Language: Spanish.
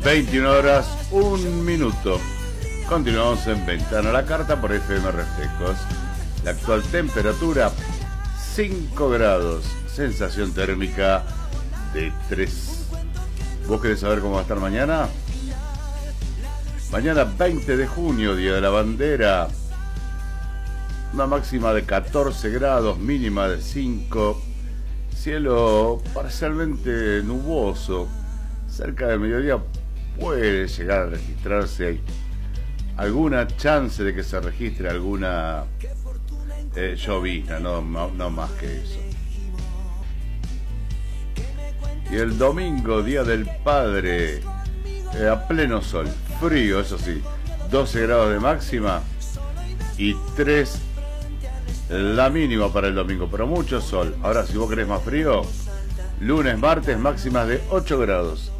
21 horas, 1 minuto. Continuamos en Ventana a la Carta por FM Refrescos. La actual temperatura 5 grados, sensación térmica de 3. ¿Vos querés saber cómo va a estar mañana? Mañana 20 de junio, Día de la Bandera. Una máxima de 14 grados, mínima de 5. Cielo parcialmente nuboso. Cerca del mediodía puede llegar a registrarse alguna chance de que se registre alguna llovizna, no más que eso. Y el domingo, Día del Padre, a pleno sol, frío, eso sí, 12 grados de máxima y 3 la mínima para el domingo, pero mucho sol. Ahora, si vos querés más frío, lunes, martes, máximas de 8 grados.